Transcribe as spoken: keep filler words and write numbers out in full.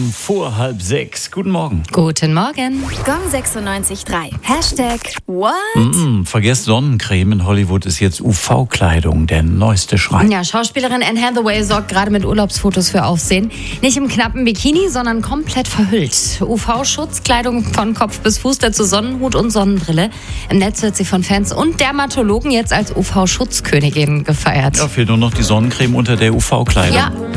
Minuten vor halb sechs. Guten Morgen. Guten Morgen. Gong sechsundneunzig Komma drei. Hashtag What? Mm, vergesst Sonnencreme. In Hollywood ist jetzt U V-Kleidung der neueste Schrei. Ja, Schauspielerin Anne Hathaway sorgt gerade mit Urlaubsfotos für Aufsehen. Nicht im knappen Bikini, sondern komplett verhüllt. U V-Schutzkleidung von Kopf bis Fuß, dazu Sonnenhut und Sonnenbrille. Im Netz wird sie von Fans und Dermatologen jetzt als U V-Schutzkönigin gefeiert. Ja, fehlt nur noch die Sonnencreme unter der U V-Kleidung. Ja.